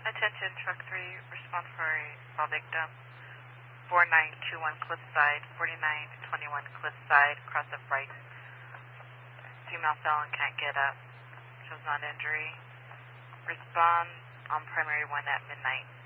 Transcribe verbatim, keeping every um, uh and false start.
Attention, truck three, respond for a fall victim. four nine two one Cliffside, forty-nine twenty-one Cliffside, cross of right. Female fell and can't get up. Shows non-injury. Respond on primary one at midnight.